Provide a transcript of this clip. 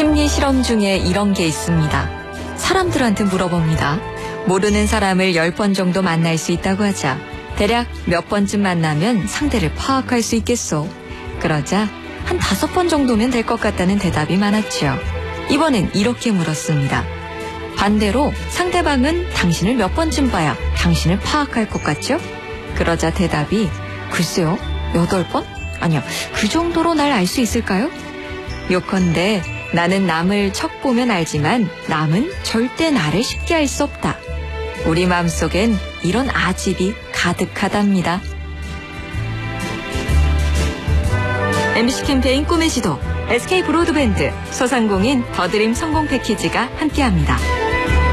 심리 실험 중에 이런 게 있습니다. 사람들한테 물어봅니다. 모르는 사람을 10번 정도 만날 수 있다고 하자. 대략 몇 번쯤 만나면 상대를 파악할 수 있겠소? 그러자 한 5번 정도면 될 것 같다는 대답이 많았죠. 이번엔 이렇게 물었습니다. 반대로 상대방은 당신을 몇 번쯤 봐야 당신을 파악할 것 같죠? 그러자 대답이 글쎄요, 8번? 아니요, 그 정도로 날 알 수 있을까요? 요컨대 나는 남을 척 보면 알지만 남은 절대 나를 쉽게 알 수 없다. 우리 마음속엔 이런 아집이 가득하답니다. MBC 캠페인 꿈의 지도, SK 브로드밴드, 소상공인 더드림 성공 패키지가 함께합니다.